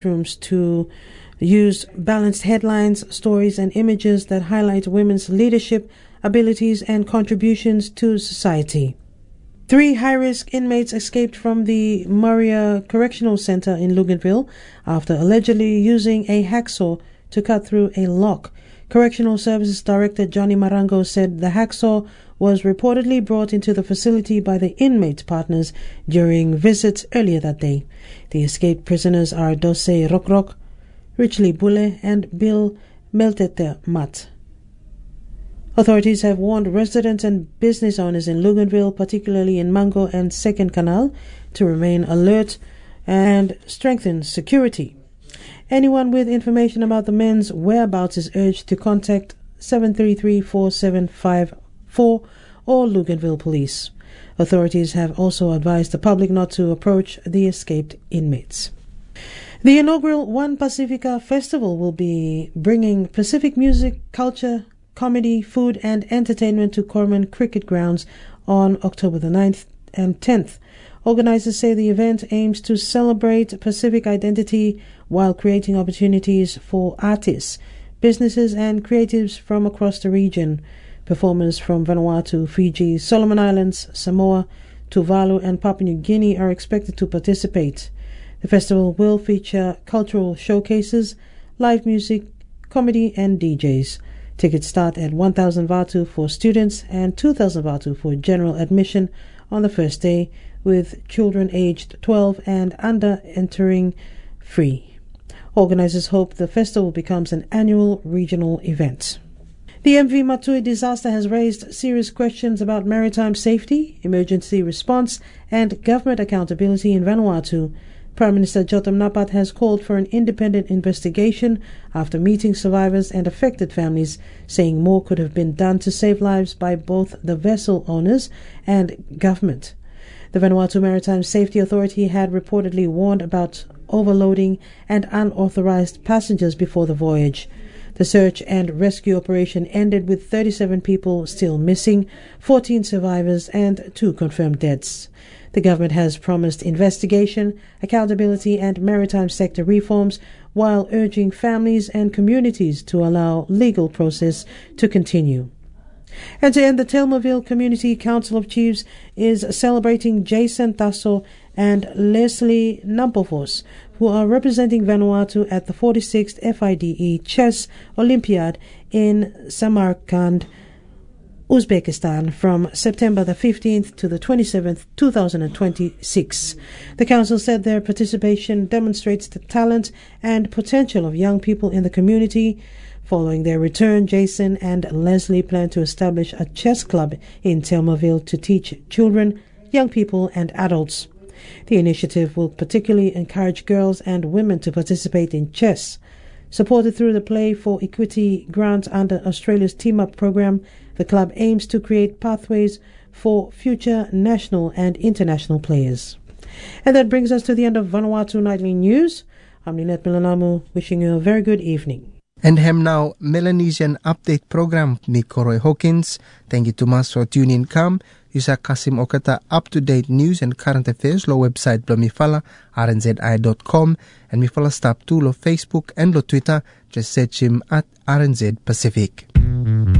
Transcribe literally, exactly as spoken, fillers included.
rooms to use balanced headlines, stories, and images that highlight women's leadership, abilities, and contributions to society. Three high-risk inmates escaped from the Maria Correctional Center in Luganville after allegedly using a hacksaw to cut through a lock. Correctional Services Director Johnny Marango said the hacksaw was reportedly brought into the facility by the inmate partners during visits earlier that day. The escaped prisoners are Dose Rokrok, Richley Bule, and Bill Meltete Mat. Authorities have warned residents and business owners in Luganville, particularly in Mango and Second Canal, to remain alert and strengthen security. Anyone with information about the men's whereabouts is urged to contact seven three three, four seven five four or Luganville Police. Authorities have also advised the public not to approach the escaped inmates. The inaugural One Pacifica Festival will be bringing Pacific music, culture, comedy, food and entertainment to Corman Cricket Grounds on October the ninth and tenth. Organizers say the event aims to celebrate Pacific identity while creating opportunities for artists, businesses and creatives from across the region. Performers from Vanuatu, Fiji, Solomon Islands, Samoa, Tuvalu and Papua New Guinea are expected to participate. The festival will feature cultural showcases, live music, comedy and D Js. Tickets start at one thousand Vatu for students and two thousand Vatu for general admission on the first day, with children aged twelve and under entering free. Organizers hope the festival becomes an annual regional event. The M V Matui disaster has raised serious questions about maritime safety, emergency response, and government accountability in Vanuatu. Prime Minister Jotam Napat has called for an independent investigation after meeting survivors and affected families, saying more could have been done to save lives by both the vessel owners and government. The Vanuatu Maritime Safety Authority had reportedly warned about overloading and unauthorized passengers before the voyage. The search and rescue operation ended with thirty-seven people still missing, fourteen survivors and two confirmed deaths. The government has promised investigation, accountability and maritime sector reforms while urging families and communities to allow legal process to continue. And to end, the Telmoville Community Council of Chiefs is celebrating Jason Tasso and Leslie Nampofos, who are representing Vanuatu at the forty-sixth F I D E Chess Olympiad in Samarkand, Uzbekistan from September the fifteenth to the twenty-seventh, two thousand twenty-six. The council said their participation demonstrates the talent and potential of young people in the community. Following their return, Jason and Leslie plan to establish a chess club in Telmoville to teach children, young people and adults. The initiative will particularly encourage girls and women to participate in chess. Supported through the Play for Equity grant under Australia's Team Up program, the club aims to create pathways for future national and international players. And that brings us to the end of Vanuatu Nightly News. I'm Ninette Milanamu, wishing you a very good evening. And hem now Melanesian Update Program ni Koroy Hawkins. Thank you to mas for tuning in come. Yusa Kasim Okata up-to-date news and current affairs lo website blo mifala r n z i dot com and mifala stop to lo Facebook and lo Twitter just search him at R N Z Pacific.